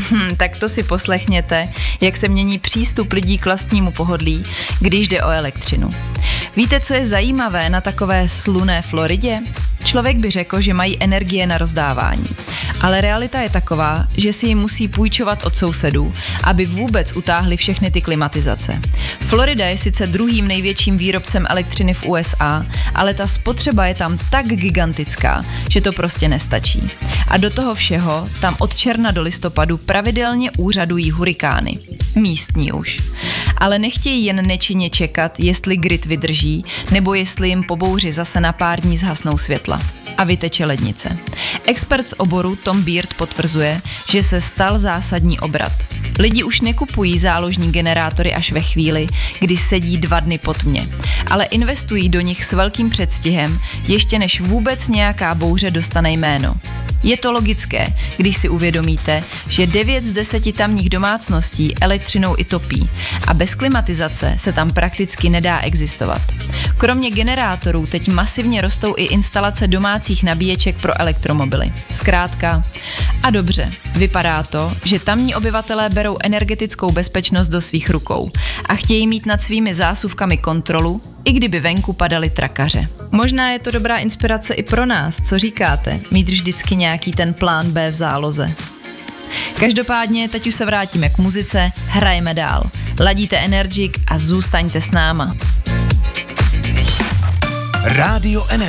Tak to si poslechněte, jak se mění přístup lidí k vlastnímu pohodlí, když jde o elektřinu. Víte, co je zajímavé na takové slunné Floridě? Člověk by řekl, že mají energie na rozdávání. Ale realita je taková, že si ji musí půjčovat od sousedů, aby vůbec utáhli všechny ty klimatizace. Florida je sice druhým největším výrobcem elektřiny v USA, ale ta spotřeba je tam tak gigantická, že to prostě nestačí. A do toho všeho tam od června do listopadu pravidelně úřadují hurikány. Místní už. Ale nechtějí jen nečinně čekat, jestli grid vydrží, nebo jestli jim po bouři zase na pár dní zhasnou světla a vyteče lednice. Expert z oboru Tom Beard potvrzuje, že se stal zásadní obrat. Lidi už nekupují záložní generátory až ve chvíli, kdy sedí 2 dny pod tmě, ale investují do nich s velkým předstihem, ještě než vůbec nějaká bouře dostane jméno. Je to logické, když si uvědomíte, že 9 z 10 tamních domácností elektřinou i topí a bez klimatizace se tam prakticky nedá existovat. Kromě generátorů teď masivně rostou i instalace domácích nabíječek pro elektromobily. Zkrátka, a dobře, vypadá to, že tamní obyvatelé berou energetickou bezpečnost do svých rukou a chtějí mít nad svými zásuvkami kontrolu, i kdyby venku padaly trakaře. Možná je to dobrá inspirace i pro nás, co říkáte? Mít vždycky nějaký ten plán B v záloze. Každopádně teď už se vrátíme k muzice, hrajeme dál. Ladíte Energik a zůstaňte s náma. Rádio Energik.